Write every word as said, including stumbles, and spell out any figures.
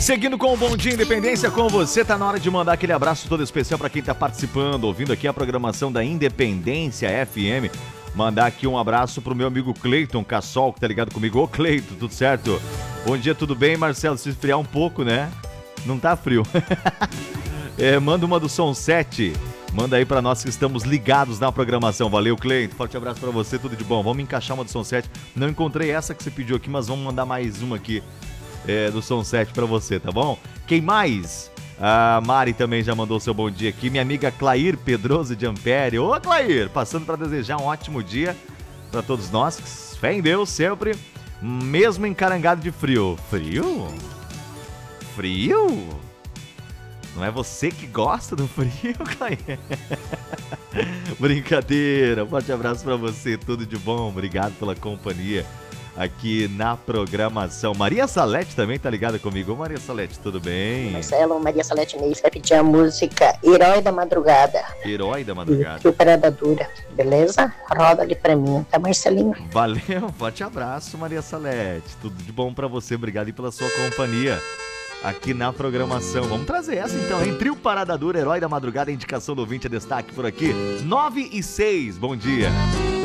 Seguindo com o Bom Dia Independência com você, tá na hora de mandar aquele abraço todo especial para quem tá participando, ouvindo aqui a programação da Independência F M. Mandar aqui um abraço pro meu amigo Cleiton Cassol, que tá ligado comigo. Ô Cleiton, tudo certo? Bom dia, tudo bem, Marcelo? Se esfriar um pouco, né? Não tá frio. é, manda uma do Som sete. Manda aí pra nós que estamos ligados na programação. Valeu, Cleiton. Forte abraço pra você, tudo de bom. Vamos encaixar uma do Som sete. Não encontrei essa que você pediu aqui, mas vamos mandar mais uma aqui. É, do Som sete pra você, tá bom? Quem mais? A Mari também já mandou seu bom dia aqui. Minha amiga Clair Pedroso de Ampere. Ô, Clair! Passando pra desejar um ótimo dia pra todos nós. Fé em Deus sempre, mesmo encarangado de frio. Frio? Frio? Não é você que gosta do frio, Clair? Brincadeira. Um forte abraço pra você, tudo de bom. Obrigado pela companhia aqui na programação. Maria Salete também tá ligada comigo. Ô, Maria Salete, tudo bem? Marcelo, Maria Salete Neis vai pedir a música Herói da Madrugada. Herói da Madrugada. E o Parada Dura, beleza? Roda ali pra mim, tá, Marcelinho? Valeu, forte abraço, Maria Salete. Tudo de bom pra você, obrigado aí pela sua companhia aqui na programação. Vamos trazer essa então, hein? Trio Parada Dura, Herói da Madrugada, indicação do ouvinte, é destaque por aqui. nove e seis, bom dia.